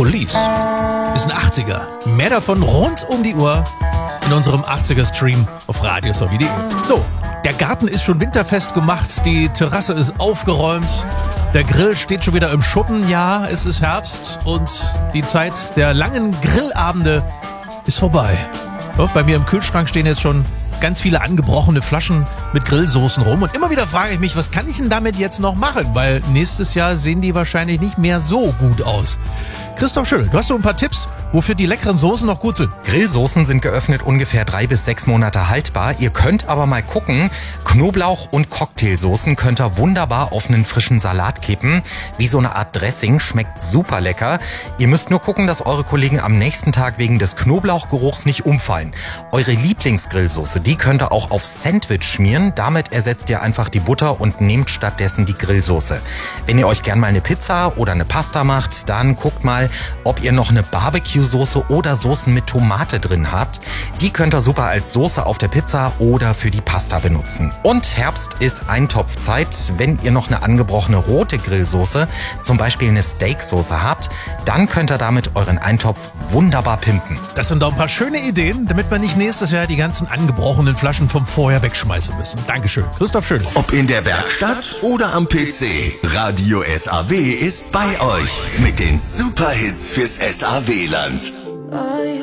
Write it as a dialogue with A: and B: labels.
A: Police ist ein 80er. Mehr davon rund um die Uhr in unserem 80er-Stream auf radiosaw.de. So, der Garten ist schon winterfest gemacht, die Terrasse ist aufgeräumt, der Grill steht schon wieder im Schuppen. Ja, es ist Herbst und die Zeit der langen Grillabende ist vorbei. So, bei mir im Kühlschrank stehen jetzt schon ganz viele angebrochene Flaschen mit Grillsoßen rum. Und immer wieder frage ich mich, was kann ich denn damit jetzt noch machen? Weil nächstes Jahr sehen die wahrscheinlich nicht mehr so gut aus. Christoph Schöll, du hast so ein paar Tipps, wofür die leckeren Soßen noch gut sind.
B: Grillsoßen sind geöffnet ungefähr 3 bis 6 Monate haltbar. Ihr könnt aber mal gucken, Knoblauch- und Cocktailsoßen könnt ihr wunderbar auf einen frischen Salat kippen. Wie so eine Art Dressing, schmeckt super lecker. Ihr müsst nur gucken, dass eure Kollegen am nächsten Tag wegen des Knoblauchgeruchs nicht umfallen. Eure Lieblingsgrillsoße, die könnt ihr auch aufs Sandwich schmieren. Damit ersetzt ihr einfach die Butter und nehmt stattdessen die Grillsoße. Wenn ihr euch gern mal eine Pizza oder eine Pasta macht, dann guckt mal, ob ihr noch eine Barbecue-Soße oder Soßen mit Tomate drin habt. Die könnt ihr super als Soße auf der Pizza oder für die Pasta benutzen. Und Herbst ist Eintopfzeit. Wenn ihr noch eine angebrochene rote Grillsoße, zum Beispiel eine Steaksoße habt, dann könnt ihr damit euren Eintopf wunderbar pimpen.
A: Das sind doch ein paar schöne Ideen, damit wir nicht nächstes Jahr die ganzen angebrochenen Flaschen vom Vorjahr wegschmeißen müssen. Dankeschön. Christoph Schöll.
C: Ob in der Werkstatt oder am PC, Radio SAW ist bei euch mit den Superhits fürs SAW-Land.